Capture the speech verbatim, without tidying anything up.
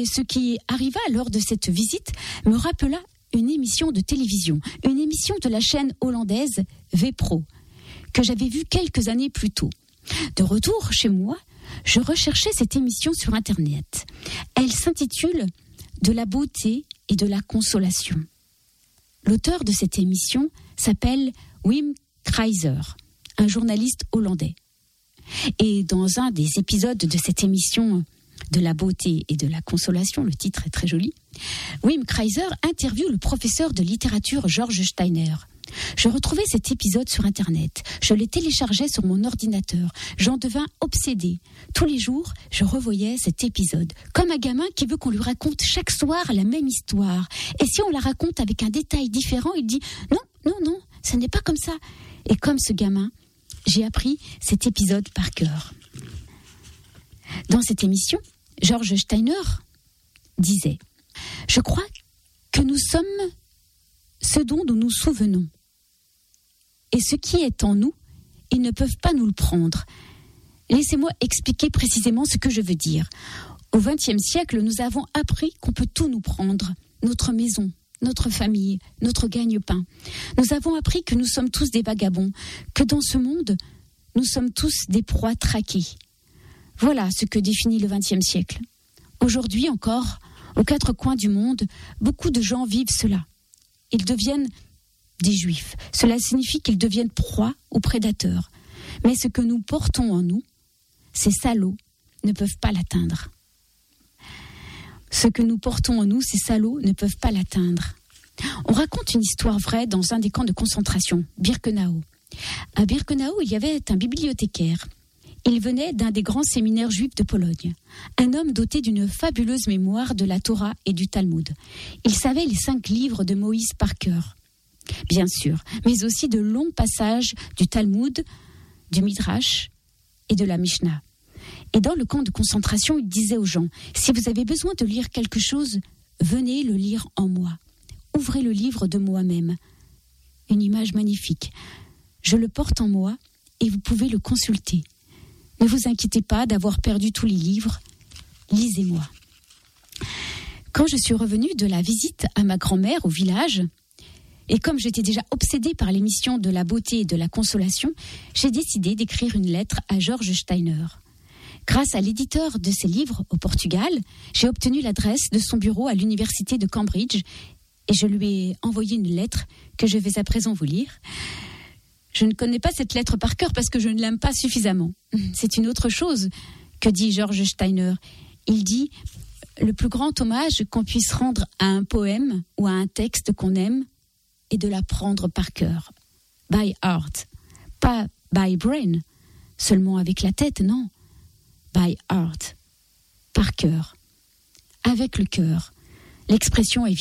ce qui arriva lors de cette visite me rappela une émission de télévision, une émission de la chaîne hollandaise V-Pro, que j'avais vue quelques années plus tôt. De retour chez moi, je recherchais cette émission sur Internet. Elle s'intitule « De la beauté et de la consolation ». L'auteur de cette émission s'appelle Wim Kreiser, un journaliste hollandais. Et dans un des épisodes de cette émission « De la beauté et de la consolation », le titre est très joli, Wim Kreiser interviewe le professeur de littérature George Steiner. Je retrouvais cet épisode sur Internet. Je le téléchargeais sur mon ordinateur. J'en devins obsédée. Tous les jours, je revoyais cet épisode. Comme un gamin qui veut qu'on lui raconte chaque soir la même histoire. Et si on la raconte avec un détail différent, il dit « Non, non, non, ce n'est pas comme ça ». Et comme ce gamin, j'ai appris cet épisode par cœur. Dans cette émission, George Steiner disait « Je crois que nous sommes ce dont nous nous souvenons. Et ce qui est en nous, ils ne peuvent pas nous le prendre. Laissez-moi expliquer précisément ce que je veux dire. Au vingtième siècle, nous avons appris qu'on peut tout nous prendre. Notre maison, notre famille, notre gagne-pain. Nous avons appris que nous sommes tous des vagabonds, que dans ce monde, nous sommes tous des proies traquées. Voilà ce que définit le vingtième siècle. Aujourd'hui encore, aux quatre coins du monde, beaucoup de gens vivent cela. Ils deviennent des juifs. Cela signifie qu'ils deviennent proies ou prédateurs. Mais ce que nous portons en nous, ces salauds ne peuvent pas l'atteindre. Ce que nous portons en nous, ces salauds ne peuvent pas l'atteindre. On raconte une histoire vraie dans un des camps de concentration, Birkenau. À Birkenau, il y avait un bibliothécaire. Il venait d'un des grands séminaires juifs de Pologne. Un homme doté d'une fabuleuse mémoire de la Torah et du Talmud. Il savait les cinq livres de Moïse par cœur, bien sûr, mais aussi de longs passages du Talmud, du Midrash et de la Mishnah. Et dans le camp de concentration, il disait aux gens, si vous avez besoin de lire quelque chose, venez le lire en moi. Ouvrez le livre de moi-même. Une image magnifique. Je le porte en moi et vous pouvez le consulter. Ne vous inquiétez pas d'avoir perdu tous les livres. Lisez-moi. Quand je suis revenue de la visite à ma grand-mère au village, et comme j'étais déjà obsédée par l'émission de la beauté et de la consolation, j'ai décidé d'écrire une lettre à George Steiner. Grâce à l'éditeur de ses livres au Portugal, j'ai obtenu l'adresse de son bureau à l'université de Cambridge et je lui ai envoyé une lettre que je vais à présent vous lire. Je ne connais pas cette lettre par cœur parce que je ne l'aime pas suffisamment. C'est une autre chose que dit George Steiner. Il dit « Le plus grand hommage qu'on puisse rendre à un poème ou à un texte qu'on aime est de l'apprendre par cœur. By heart. Pas by brain, seulement avec la tête, non. By heart. Par cœur. Avec le cœur. L'expression est vitale. »